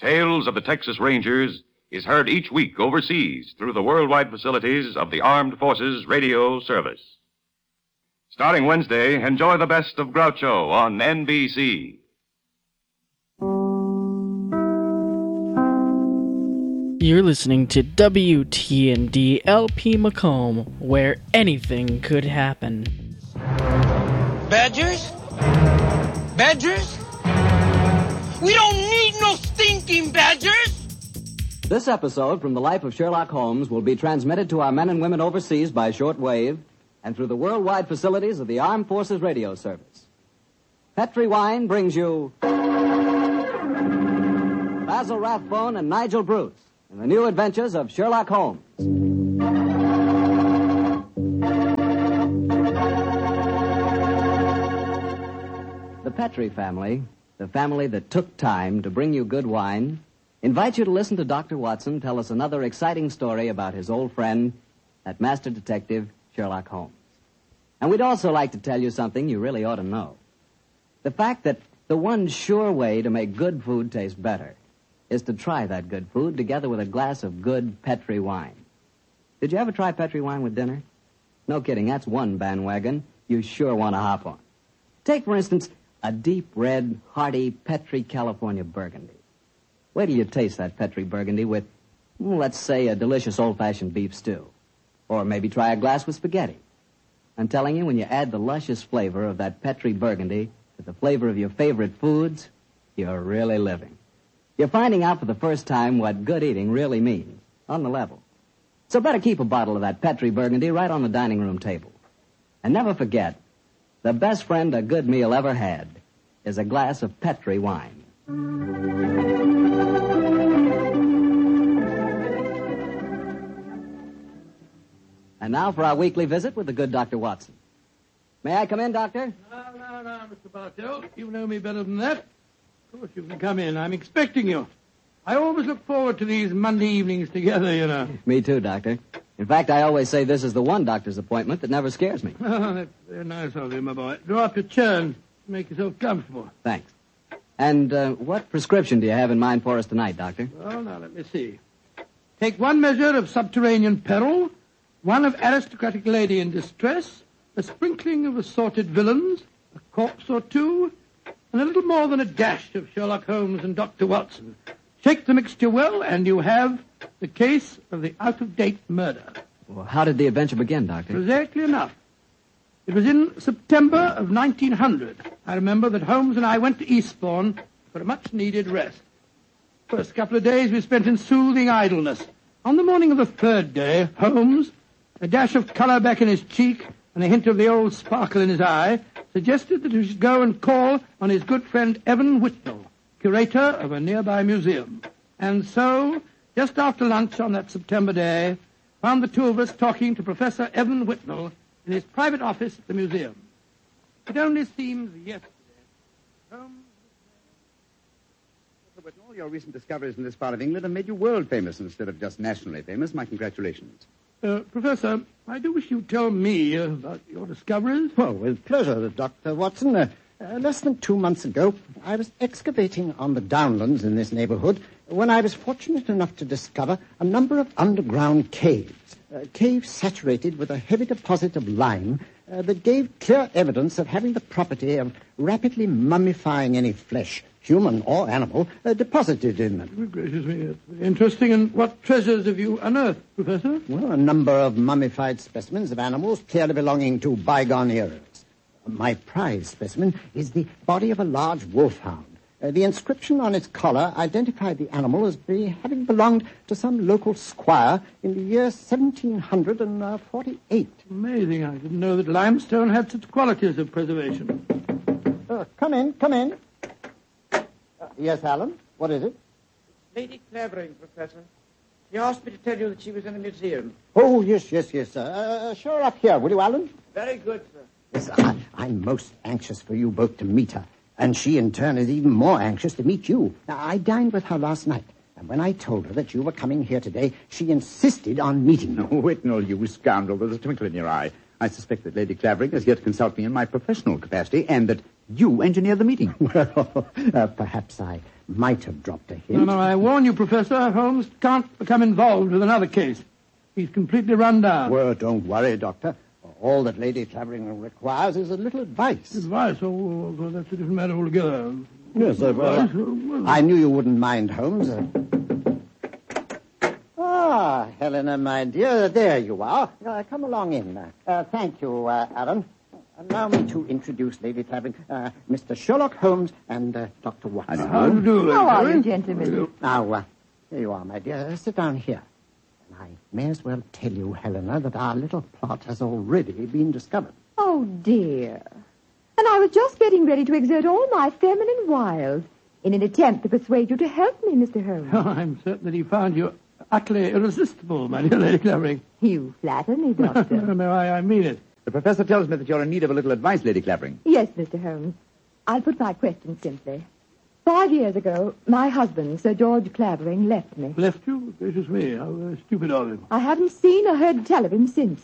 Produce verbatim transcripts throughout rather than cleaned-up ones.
Tales of the Texas Rangers is heard each week overseas through the worldwide facilities of the Armed Forces Radio Service. Starting Wednesday, enjoy the best of Groucho on N B C. You're listening to W T N D L P Macomb, where anything could happen. Badgers? Badgers? We don't need no stinking badgers! This episode from the life of Sherlock Holmes will be transmitted to our men and women overseas by shortwave and through the worldwide facilities of the Armed Forces Radio Service. Petri Wine brings you Basil Rathbone and Nigel Bruce in the new adventures of Sherlock Holmes. The Petri family, the family that took time to bring you good wine, invites you to listen to Doctor Watson tell us another exciting story about his old friend, that master detective, Sherlock Holmes. And we'd also like to tell you something you really ought to know. The fact that the one sure way to make good food taste better is to try that good food together with a glass of good Petri wine. Did you ever try Petri wine with dinner? No kidding, that's one bandwagon you sure want to hop on. Take, for instance, a deep red, hearty Petri California Burgundy. Wait till you taste that Petri Burgundy with, let's say, a delicious old-fashioned beef stew. Or maybe try a glass with spaghetti. I'm telling you, when you add the luscious flavor of that Petri Burgundy to the flavor of your favorite foods, you're really living. You're finding out for the first time what good eating really means, on the level. So better keep a bottle of that Petri Burgundy right on the dining room table. And never forget, the best friend a good meal ever had is a glass of Petri wine. And now for our weekly visit with the good Doctor Watson. May I come in, Doctor? No, no, no, Mister Bartell. You know me better than that. Of course you can come in. I'm expecting you. I always look forward to these Monday evenings together, you know. Me too, Doctor. In fact, I always say this is the one doctor's appointment that never scares me. Oh, that's very nice of you, my boy. Draw up your chair and make yourself comfortable. Thanks. And uh, what prescription do you have in mind for us tonight, Doctor? Well, now, let me see. Take one measure of subterranean peril, one of aristocratic lady in distress, a sprinkling of assorted villains, a corpse or two, and a little more than a dash of Sherlock Holmes and Doctor Watson. Shake the mixture well, and you have the case of the out-of-date murder. Well, how did the adventure begin, Doctor? Exactly enough. It was in September of nineteen hundred. I remember that Holmes and I went to Eastbourne for a much-needed rest. First couple of days we spent in soothing idleness. On the morning of the third day, Holmes, a dash of colour back in his cheek and a hint of the old sparkle in his eye, suggested that we should go and call on his good friend Evan Whitnell, curator of a nearby museum. And so, just after lunch on that September day, found the two of us talking to Professor Evan Whitnell in his private office at the museum. It only seems yesterday. Holmes... Professor Whitnell, your recent discoveries in this part of England have made you world famous instead of just nationally famous. My congratulations. Uh, Professor, I do wish you'd tell me uh, about your discoveries. Well, with pleasure, Doctor Watson. Uh, uh, less than two months ago, I was excavating on the downlands in this neighborhood when I was fortunate enough to discover a number of underground caves, uh, caves saturated with a heavy deposit of lime uh, that gave clear evidence of having the property of rapidly mummifying any flesh, human or animal, uh, deposited in them. Good gracious me, that's very interesting. And what treasures have you unearthed, Professor? Well, a number of mummified specimens of animals clearly belonging to bygone eras. My prize specimen is the body of a large wolfhound. Uh, the inscription on its collar identified the animal as be, having belonged to some local squire in the year seventeen forty-eight. Amazing. I didn't know that limestone had such qualities of preservation. Uh, come in, come in. Uh, yes, Alan? What is it? Lady Clavering, Professor. She asked me to tell you that she was in the museum. Oh, yes, yes, yes. Uh, uh, show her up here, will you, Alan? Very good, sir. Yes, I, I'm most anxious for you both to meet her. And she, in turn, is even more anxious to meet you. Now, I dined with her last night, and when I told her that you were coming here today, she insisted on meeting you. Oh, Whitnell, you scoundrel. There's a twinkle in your eye. I suspect that Lady Clavering is here to consult me in my professional capacity, and that You engineered the meeting. Well, uh, perhaps I might have dropped a hint. No, no, I warn you, Professor, Holmes can't become involved with another case. He's completely run down. Well, don't worry, Doctor. All that Lady Clavering requires is a little advice. Advice? Oh, well, that's a different matter altogether. Yes, sir. Well, Advice? Oh, well. I knew you wouldn't mind, Holmes. Uh, Ah, Helena, my dear, there you are. Uh, come along in. Uh, uh, thank you, uh, Aaron. Allow me to introduce Lady Clavering, uh, Mister Sherlock Holmes and uh, Doctor Watson. How do you do, How are Lady you, Clavering? gentlemen? Now, uh, here you are, my dear. Uh, sit down here. And I may as well tell you, Helena, that our little plot has already been discovered. Oh, dear. And I was just getting ready to exert all my feminine wiles in an attempt to persuade you to help me, Mister Holmes. Oh, I'm certain that he found you utterly irresistible, my dear Lady Clavering. You flatter me, no, Doctor. no, I, I mean it. The professor tells me that you're in need of a little advice, Lady Clavering. Yes, Mister Holmes. I'll put my question simply. Five years ago, my husband, Sir George Clavering, left me. Left you? Gracious me, how uh, stupid of him. I haven't seen or heard tell of him since.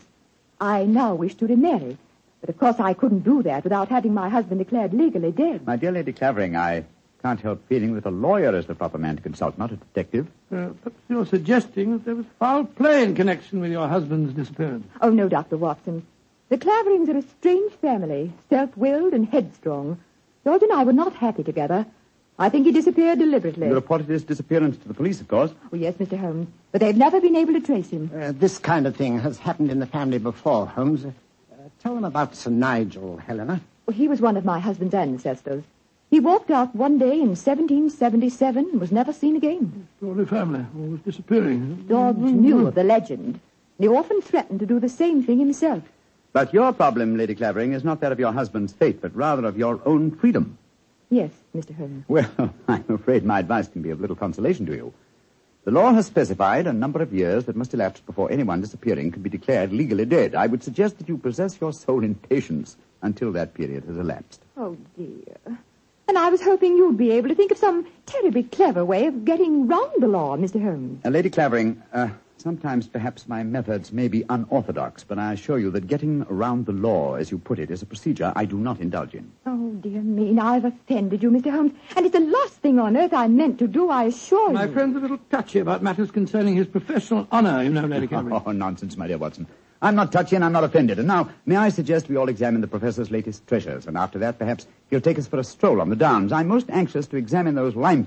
I now wish to remarry. But of course I couldn't do that without having my husband declared legally dead. My dear Lady Clavering, I can't help feeling that a lawyer is the proper man to consult, not a detective. Uh, perhaps you're suggesting that there was foul play in connection with your husband's disappearance. Oh, no, Doctor Watson. The Claverings are a strange family, self-willed and headstrong. George and I were not happy together. I think he disappeared deliberately. You reported his disappearance to the police, of course. Oh, yes, Mister Holmes. But they've never been able to trace him. Uh, this kind of thing has happened in the family before, Holmes. Uh, tell them about Sir Nigel, Helena. Well, he was one of my husband's ancestors. He walked out one day in seventeen seventy-seven and was never seen again. Extraordinary family, always disappearing. George knew of the legend. He often threatened to do the same thing himself. But your problem, Lady Clavering, is not that of your husband's fate, but rather of your own freedom. Yes, Mister Holmes. Well, I'm afraid my advice can be of little consolation to you. The law has specified a number of years that must elapse before anyone disappearing can be declared legally dead. I would suggest that you possess your soul in patience until that period has elapsed. Oh, dear. And I was hoping you'd be able to think of some terribly clever way of getting round the law, Mister Holmes. Uh, Lady Clavering, uh, sometimes perhaps my methods may be unorthodox, but I assure you that getting around the law, as you put it, is a procedure I do not indulge in. Oh, dear me, now I've offended you, Mister Holmes. And it's the last thing on earth I meant to do, I assure My you. friend's a little touchy about matters concerning his professional honor, you know, Lady Clavering. Oh, nonsense, my dear Watson. I'm not touchy and I'm not offended. And now, may I suggest we all examine the professor's latest treasures, and after that, perhaps he'll take us for a stroll on the downs. I'm most anxious to examine those lime